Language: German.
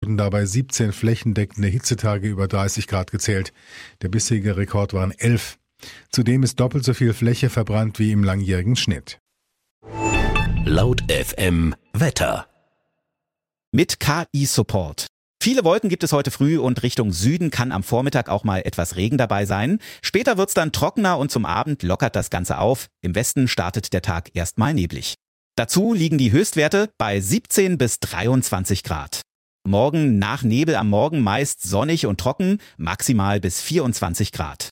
wurden dabei 17 flächendeckende Hitzetage über 30 Grad gezählt. Der bisherige Rekord waren 11. Zudem ist doppelt so viel Fläche verbrannt wie im langjährigen Schnitt. Laut FM Wetter. Mit KI-Support. Viele Wolken gibt es heute früh und Richtung Süden kann am Vormittag auch mal etwas Regen dabei sein. Später wird's dann trockener und zum Abend lockert das Ganze auf. Im Westen startet der Tag erstmal neblig. Dazu liegen die Höchstwerte bei 17 bis 23 Grad. Morgen nach Nebel am Morgen meist sonnig und trocken, maximal bis 24 Grad.